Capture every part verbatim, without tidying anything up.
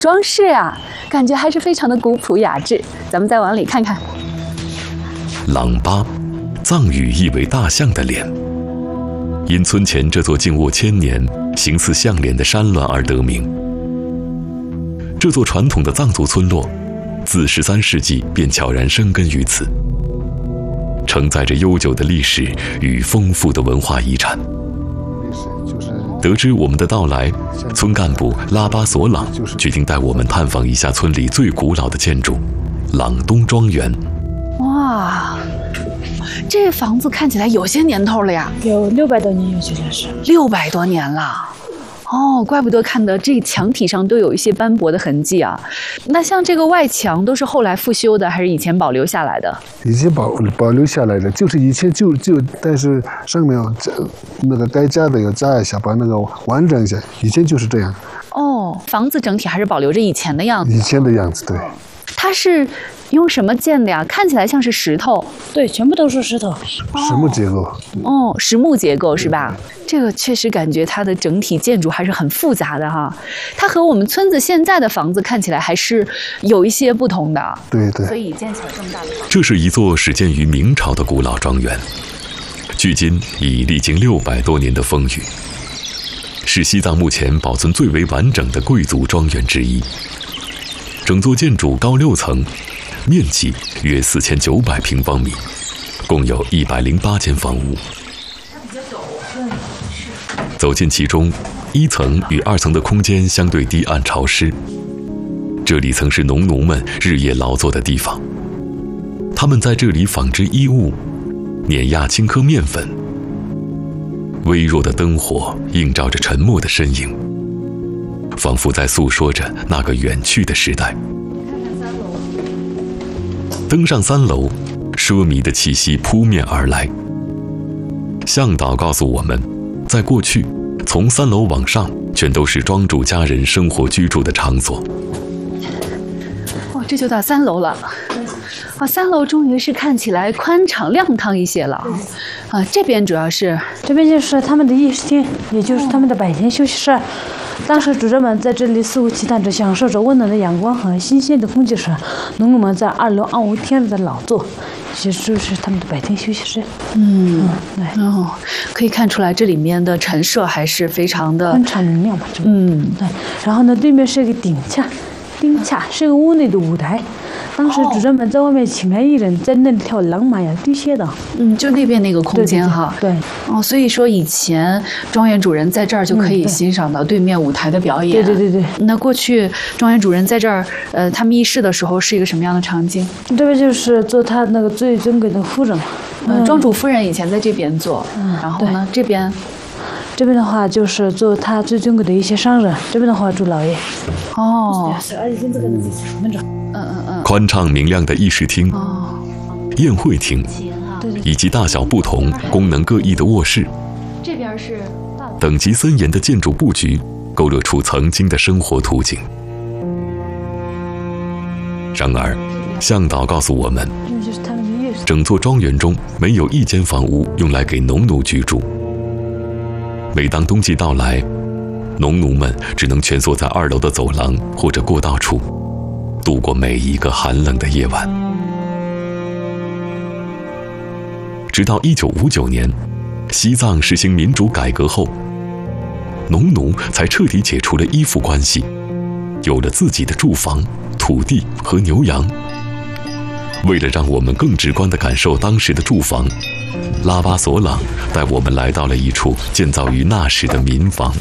装饰啊，感觉还是非常的古朴雅致。咱们再往里看看。 朗巴，藏语意为大象的脸，因村前这座静卧千年、形似象脸的山峦而得名。这座传统的藏族村落，自十三世纪便悄然生根于此，承载着悠久的历史与丰富的文化遗产。得知我们的到来，村干部拉巴索朗决定带我们探访一下村里最古老的建筑——朗东庄园。 哇，这房子看起来有些年头了呀， 有六百多年，有些是六百多年了。哦，怪不得看得这墙体上都有一些斑驳的痕迹啊。那像这个外墙都是后来复修的，还是以前保留下来的？ 以前保保留下来的，就是以前就就，但是上面要那个该加的要加一下，把那个完整一下。以前就是这样。 哦，房子整体还是保留着以前的样子。 以前的样子，对。 它是用什么建的呀？看起来像是石头。 对，全部都是石头。 实木结构。 哦，实木结构是吧？这个确实感觉它的整体建筑还是很复杂的哈。它和我们村子现在的房子看起来还是有一些不同的。 对对。 所以建起来这么大的房子。 这是一座始建于明朝的古老庄园，距今已历经六百多年的风雨，是西藏目前保存最为完整的贵族庄园之一。整座建筑高六层，面积约四千九百平方米，共有一百零八间房屋。走进其中，一层与二层的空间相对低暗潮湿，这里曾是农奴们日夜劳作的地方。他们在这里纺织衣物，碾压青稞面粉。微弱的灯火映照着沉默的身影，仿佛在诉说着那个远去的时代。登上三楼，奢靡的气息扑面而来。向导告诉我们，在过去，从三楼往上全都是庄主家人生活居住的场所。 哦，这就到三楼了。啊，三楼终于是看起来宽敞亮堂一些了。啊，这边主要是， 这边就是他们的议事厅，也就是他们的白天休息室。当时主人们在这里肆无忌惮地享受着温暖的阳光和新鲜的空气时，农奴们在二楼暗无天日的劳作，其实就是他们的白天休息室。 嗯， 对， 哦，可以看出来这里面的陈设还是非常的宽敞明亮嘛。 嗯， 对。然后呢，对面是一个顶架，顶架是一个屋内的舞台。当时主人们在外面请来艺人，在那里跳朗玛呀、滴血的。 嗯，就那边那个空间哈。 对。 哦，所以说以前庄园主人在这儿就可以欣赏到对面舞台的表演。 对对对对。 那过去庄园主人在这儿，呃，他们议事的时候是一个什么样的场景？ 这边就是做他那个最尊贵的夫人。 嗯，庄主夫人以前在这边做。嗯。然后呢，这边。 这边的话就是做他最尊贵的一些商人，这边的话住老爷。 哦。 嗯嗯嗯。宽敞明亮的议事厅、哦、宴会厅，以及大小不同、功能各异的卧室。 这边是等级森严的建筑布局，勾勒出曾经的生活图景。然而，向导告诉我们，整座庄园中没有一间房屋用来给农奴居住。每当冬季到来，农奴们只能蜷缩在二楼的走廊或者过道处，度过每一个寒冷的夜晚。直到一九五九年，西藏实行民主改革后，农奴才彻底解除了依附关系，有了自己的住房、土地和牛羊。为了让我们更直观地感受当时的住房，拉巴索朗带我们来到了一处建造于那时的民房。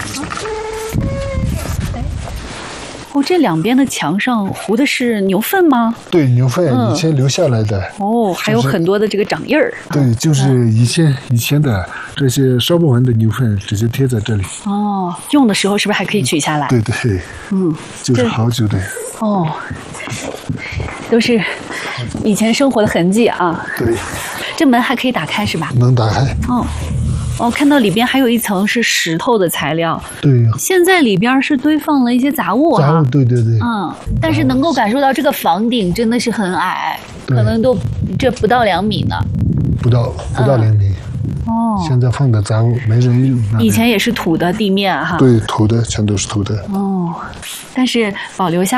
哦，这两边的墙上糊的是牛粪吗？ 对，牛粪以前留下来的。 嗯、哦，还有很多的这个掌印儿。 对，就是以前、嗯、以前的这些烧不完的牛粪直接贴在这里。 哦，用的时候是不是还可以取下来？ 对对，嗯，就是好久的。 哦，都是以前生活的痕迹啊。 对。 这门还可以打开是吧？ 能打开。 哦。哦，看到里边还有一层是石头的材料。 对。 现在里边是堆放了一些杂物啊。 杂物，对对对。 嗯，但是能够感受到这个房顶真的是很矮，可能都这不到两米呢。 不到不到两米。 嗯、哦。 现在放的杂物没人用。 以前也是土的地面哈。 对，土的全都是土的。 哦，但是保留下。